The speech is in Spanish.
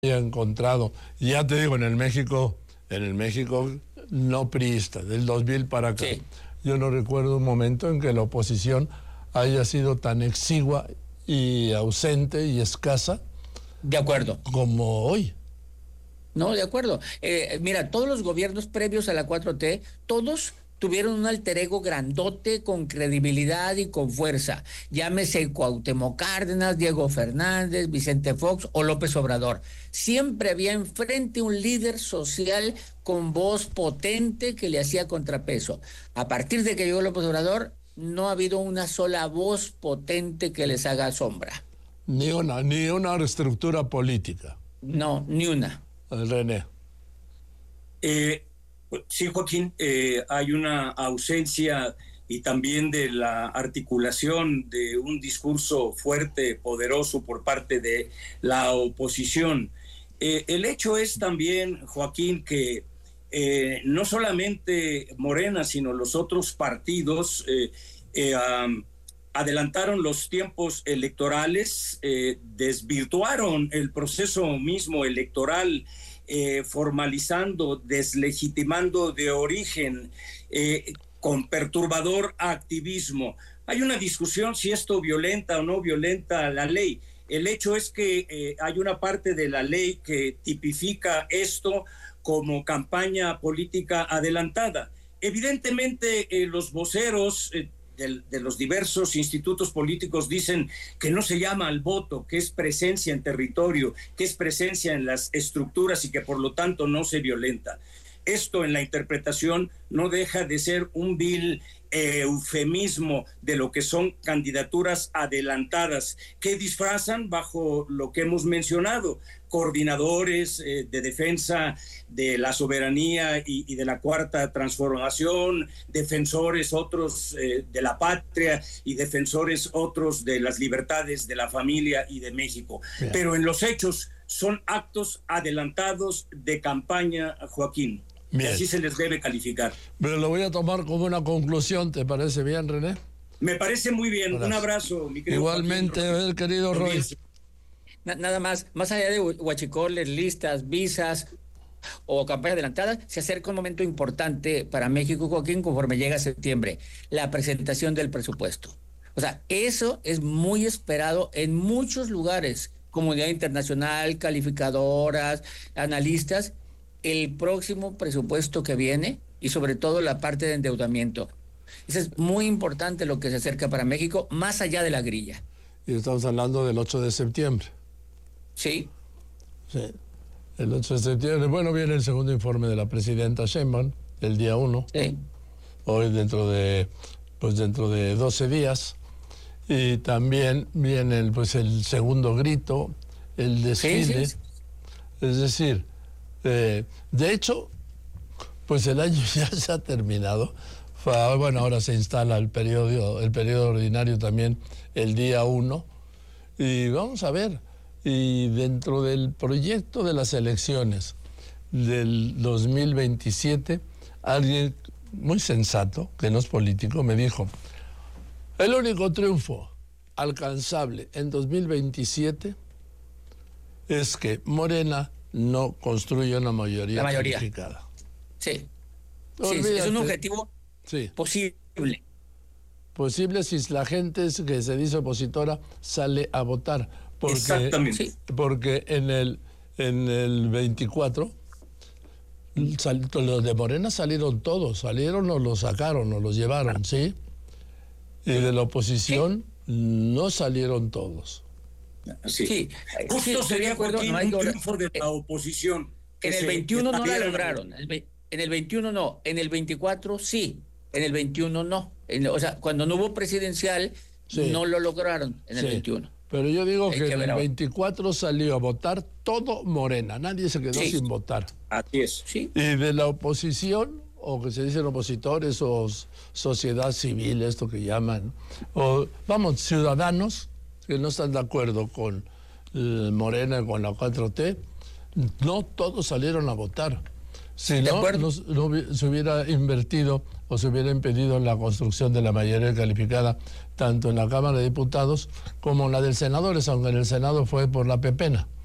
haya encontrado. Y ya te digo, en el México no priista, del 2000 para acá. Sí. Yo no recuerdo un momento en que la oposición haya sido tan exigua y ausente y escasa. De acuerdo. Como hoy. No, de acuerdo. Mira, todos los gobiernos previos a la 4T, todos tuvieron un alter ego grandote con credibilidad y con fuerza. Llámese Cuauhtémoc Cárdenas, Diego Fernández, Vicente Fox o López Obrador. Siempre había enfrente un líder social con voz potente que le hacía contrapeso. A partir de que llegó López Obrador, no ha habido una sola voz potente que les haga sombra. Ni una estructura política. No, ni una. René. Sí, Joaquín, hay una ausencia y también de la articulación de un discurso fuerte, poderoso por parte de la oposición. El hecho es también, Joaquín, que no solamente Morena, sino los otros partidos adelantaron los tiempos electorales, desvirtuaron el proceso mismo electoral, formalizando, deslegitimando de origen, con perturbador activismo. Hay una discusión si esto violenta o no violenta la ley. El hecho es que hay una parte de la ley que tipifica esto como campaña política adelantada. Evidentemente, los voceros de los diversos institutos políticos dicen que no se llama al voto, que es presencia en territorio, que es presencia en las estructuras y que por lo tanto no se violenta. Esto en la interpretación no deja de ser un vil eufemismo de lo que son candidaturas adelantadas que disfrazan bajo lo que hemos mencionado, coordinadores de defensa de la soberanía y de la cuarta transformación, defensores otros de la patria y defensores otros de las libertades de la familia y de México. Bien. Pero en los hechos son actos adelantados de campaña, Joaquín. Bien. Así se les debe calificar. Pero lo voy a tomar como una conclusión, ¿te parece bien, René? Me parece muy bien. Gracias. Un abrazo, mi querido igualmente, Joaquín, querido Roy. Nada más allá de huachicoles, listas, visas o campañas adelantadas, se acerca un momento importante para México, Joaquín, conforme llega septiembre, la presentación del presupuesto. O sea, eso es muy esperado en muchos lugares, comunidad internacional, calificadoras, analistas, el próximo presupuesto que viene y sobre todo la parte de endeudamiento. Eso es muy importante lo que se acerca para México, más allá de la grilla. Y estamos hablando del 8 de septiembre. Sí. Sí. El 8 de septiembre, bueno, viene el segundo informe de la presidenta Sheinbaum, el día 1. Sí. Hoy dentro de 12 días. Y también viene el segundo grito, el desfile. Sí. Es decir, de hecho, pues el año ya se ha terminado. Bueno, ahora se instala el periodo ordinario también el día 1. Y vamos a ver, y dentro del proyecto de las elecciones del 2027, alguien muy sensato, que no es político, me dijo, el único triunfo alcanzable en 2027 es que Morena no construye una mayoría calificada. Sí. Es un objetivo posible. Posible si la gente que se dice opositora sale a votar. Exactamente. Porque en el 24 los de Morena salieron todos, salieron o los sacaron o los llevaron, ¿sí? Y de la oposición no salieron todos. Sí. Justo sería, Joaquín, un triunfo de la oposición. En el 21 no la lograron. En el 21 no. En el 24 sí. En el 21 no. O sea, cuando no hubo presidencial, no lo lograron en el 21. Pero yo digo que en el 24 salió a votar todo Morena. Nadie se quedó sin votar. Así es. Sí. Y de la oposición, o que se dicen opositores, o sociedad civil, esto que llaman, o ciudadanos que no están de acuerdo con Morena, con la 4T, no todos salieron a votar. Si no se hubiera invertido o se hubiera impedido la construcción de la mayoría calificada tanto en la Cámara de Diputados como en la del Senadores, aunque en el Senado fue por la pepena.